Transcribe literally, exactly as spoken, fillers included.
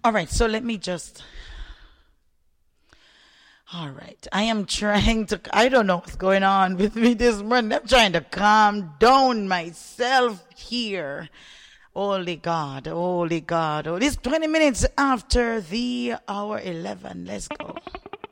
All right, so let me just. All right, I am trying to. I don't know what's going on with me this morning. I'm trying to calm down myself here. Holy God, holy God. Oh, it's twenty minutes after the hour eleven. Let's go.